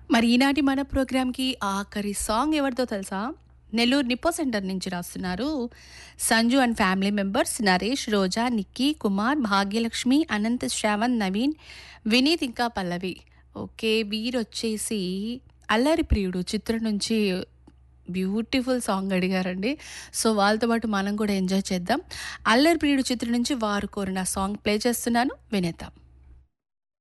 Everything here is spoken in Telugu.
మరి ఈనాటి మన ప్రోగ్రామ్‌కి ఆఖరి సాంగ్ ఎవరిదో తెలుసా? నెల్లూరు నిప్పో సెంటర్ నుంచి రాస్తున్నారు. Sanju and family members Naresh, రోజా, నిక్కీ, కుమార్, భాగ్యలక్ష్మి, అనంత్, శ్రవణ్, నవీన్, వినీత్ ఇంకా పల్లవి. ఓకే. వీరొచ్చేసి 'అల్లరి ప్రియుడు' చిత్రం నుంచి బ్యూటిఫుల్ సాంగ్ అడిగారండి. సో, వాళ్ళతో పాటు మనం కూడా ఎంజాయ్ చేద్దాం. 'అల్లరి ప్రియుడు' చిత్రం నుంచి వారు కోరిన సాంగ్ ప్లే చేస్తున్నాను. వినేద్దాం.